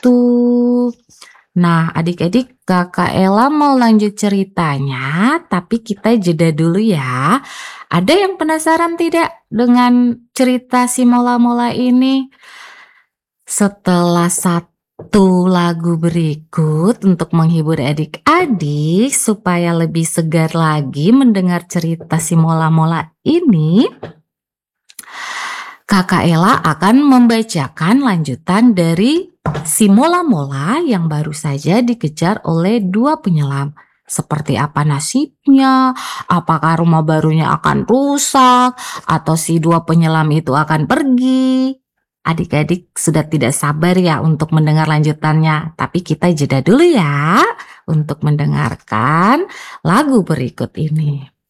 Nah, adik-adik, Kakak Ella mau lanjut ceritanya, tapi kita jeda dulu ya. Ada yang penasaran tidak dengan cerita si mola-mola ini? Setelah satu lagu berikut untuk menghibur adik-adik supaya lebih segar lagi mendengar cerita si mola-mola ini, Kakak Ella akan membacakan lanjutan dari si mola-mola yang baru saja dikejar oleh dua penyelam. Seperti apa nasibnya, apakah rumah barunya akan rusak, atau si dua penyelam itu akan pergi. Adik-adik sudah tidak sabar ya untuk mendengar lanjutannya, tapi kita jeda dulu ya untuk mendengarkan lagu berikut ini.